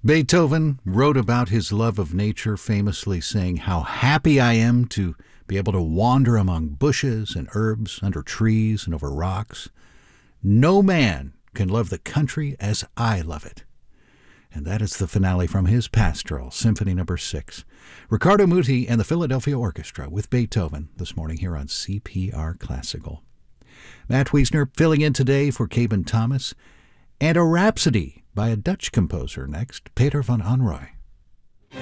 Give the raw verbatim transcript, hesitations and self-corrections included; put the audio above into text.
Beethoven wrote about his love of nature, famously saying, "How happy I am to be able to wander among bushes and herbs, under trees and over rocks. No man can love the country as I love it." And that is the finale from his Pastoral, Symphony Number Six. Riccardo Muti and the Philadelphia Orchestra with Beethoven this morning here on C P R Classical. Matt Wiesner filling in today for Caben Thomas, and a Rhapsody by a Dutch composer next, Peter van Anrooy.